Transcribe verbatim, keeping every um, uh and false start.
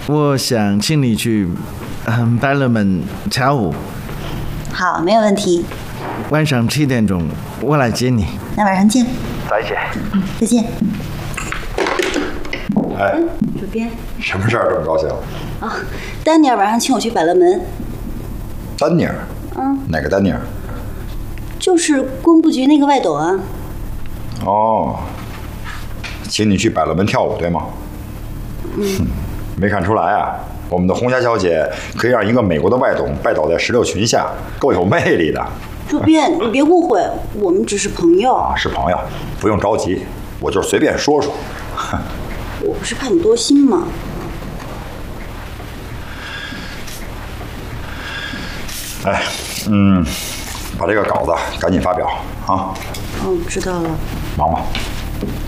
我想请你去嗯百乐门跳舞。 好，没有问题。 晚上七点钟我来接你。 那晚上见。 再见。 嗯，再见。 哎， 主编， 什么事儿这么高兴？ 啊，丹尼尔晚上请我去百乐门。 丹尼尔？ 嗯， 哪个丹尼尔？ 就是工部局那个外董啊。 哦，请你去百乐门跳舞，对吗？ 嗯， 没看出来啊，我们的红霞小姐可以让一个美国的外董拜倒在石榴裙下，够有魅力的。 主编，你别误会，我们只是朋友。 啊，是朋友，不用着急，我就是随便说说。 我不是怕你多心吗？ 哎，嗯，把这个稿子赶紧发表啊。 哦，知道了。 忙吧。